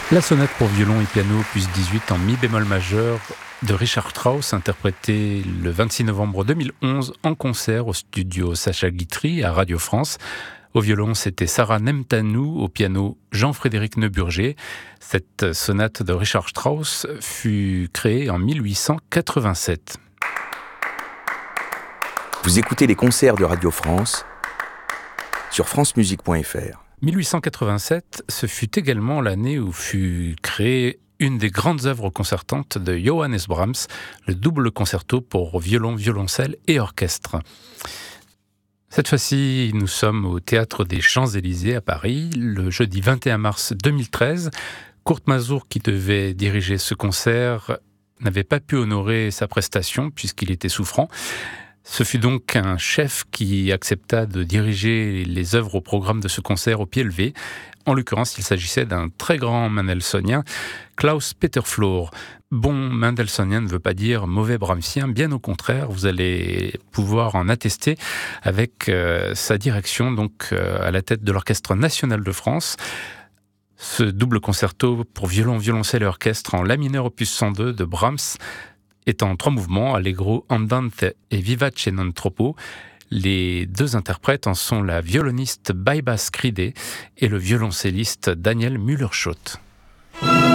La sonate pour violon et piano opus 18 en mi bémol majeur de Richard Strauss, interprétée le 26 novembre 2011 en concert au studio Sacha Guitry à Radio France. Au violon, c'était Sarah Nemtanou, au piano Jean-Frédéric Neuburger. Cette sonate de Richard Strauss fut créée en 1887. Vous écoutez les concerts de Radio France sur francemusique.fr. 1887, ce fut également l'année où fut créée une des grandes œuvres concertantes de Johannes Brahms, le double concerto pour violon, violoncelle et orchestre. Cette fois-ci, nous sommes au Théâtre des Champs-Élysées à Paris, le jeudi 21 mars 2013. Kurt Masur, qui devait diriger ce concert, n'avait pas pu honorer sa prestation puisqu'il était souffrant. Ce fut donc un chef qui accepta de diriger les œuvres au programme de ce concert au pied levé. En l'occurrence, il s'agissait d'un très grand Mendelssohnien, Klaus-Peter Flohr. Bon Mendelssohnien ne veut pas dire mauvais Brahmsien, bien au contraire, vous allez pouvoir en attester avec sa direction donc à la tête de l'Orchestre national de France. Ce double concerto pour violon, violoncelle et orchestre en la mineur opus 102 de Brahms est en 3 mouvements, Allegro, Andante et Vivace non troppo. Les 2 interprètes en sont la violoniste Baiba Skride et le violoncelliste Daniel Müller-Schott.